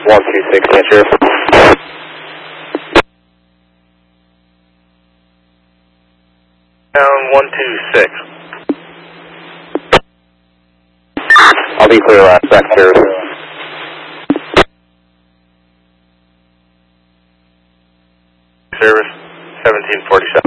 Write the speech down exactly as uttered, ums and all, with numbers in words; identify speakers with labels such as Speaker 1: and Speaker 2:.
Speaker 1: one two six, answer.
Speaker 2: Down one two six.
Speaker 1: I'll be clear last sector.
Speaker 2: Service seventeen forty-seven.